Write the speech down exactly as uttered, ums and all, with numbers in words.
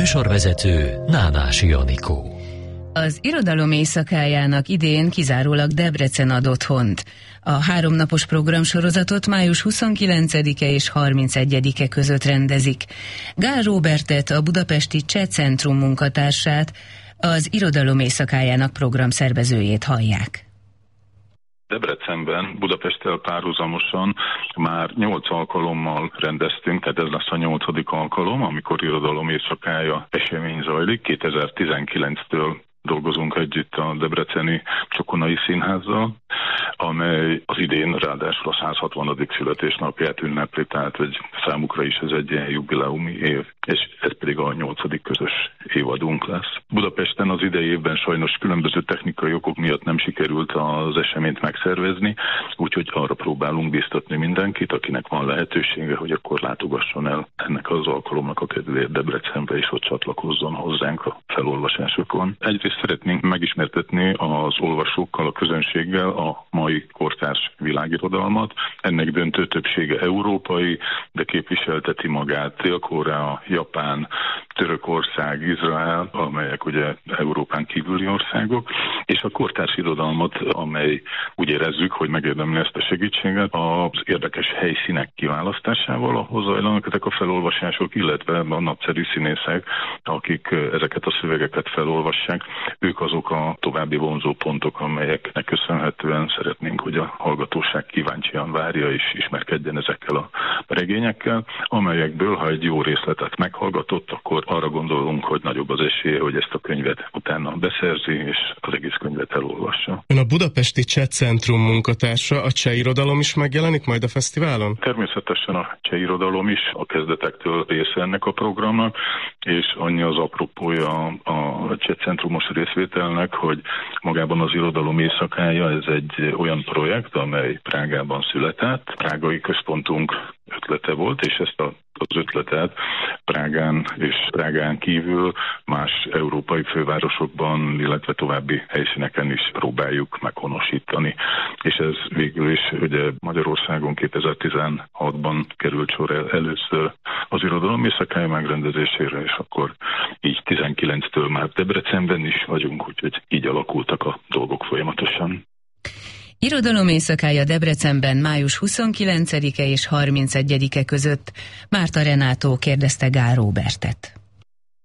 Műsorvezető Nánási Anikó. Az irodalom éjszakájának idén kizárólag Debrecen ad otthont. A háromnapos programsorozatot május huszonkilencedike és harmincegyedike között rendezik. Gál Róbertet, a budapesti Cseh Centrum munkatársát, az irodalom éjszakájának programszervezőjét hallják. Debrecenben Budapesttel párhuzamosan már nyolc alkalommal rendeztünk, tehát ez lesz a nyolcadik alkalom, amikor irodalom éjszakája esemény zajlik. kétezer-tizenkilenctől dolgozunk együtt a debreceni Csokonai Színházzal, amely az idén ráadásul a száz hatvanadik születésnapját ünnepli, tehát egy számukra is ez egy ilyen jubileumi év, és ez pedig a nyolcadik közös évadunk lesz. Budapesten az idei évben sajnos különböző technikai okok miatt nem sikerült az eseményt megszervezni, úgyhogy arra próbálunk biztatni mindenkit, akinek van lehetősége, hogy akkor látogasson el ennek az alkalomnak a kedvéért Debrecenbe, és ott csatlakozzon hozzánk a felolvasásokon. Egyrészt szeretnénk megismertetni az olvasókkal, a közönséggel a mai kortárs világirodalmat. Ennek döntő többsége európai, de képviselteti magát Dél-Korea, Japán, Törökország, Izrael, amelyek ugye Európán kívüli országok, és a kortárs irodalmat, amely úgy érezzük, hogy megérdemli ezt a segítséget, az érdekes helyszínek kiválasztásával, ahhoz zajlanak ezek a felolvasások, illetve a nagyszerű színészek, akik ezeket a szövegeket felolvassák, ők azok a további vonzó pontok, amelyeknek köszönhetően szeretnénk, hogy a hallgatóság kíváncsian várja és ismerkedjen ezekkel a regényekkel, amelyekből, ha egy jó részletet meghallgatott, akkor arra gondolunk, hogy nagyobb az esélye, hogy ezt a könyvet utána beszerzi, és az egész könyvet elolvassa. Ön a budapesti Cseh Centrum munkatársa, a cseh irodalom is megjelenik majd a fesztiválon? Természetesen a cseh irodalom is a kezdetektől része ennek a programnak, és annyi az apropója a Cseh Centrumos részvételnek, hogy magában az irodalom éjszakája, ez egy olyan projekt, amely Prágában született. Prágai központunk ötlete volt, és ezt a az ötletet Prágán és Prágán kívül más európai fővárosokban, illetve további helyszíneken is próbáljuk meghonosítani. És ez végül is ugye Magyarországon kétezer-tizenhatban került sor el először az irodalom éjszakája megrendezésére, és akkor így tizenkilenctől már Debrecenben is vagyunk, úgyhogy így alakultak a dolgok folyamatosan. Irodalom éjszakája Debrecenben május huszonkilencedike és harmincegyedike között. Márta Renátó kérdezte Gál Róbertet.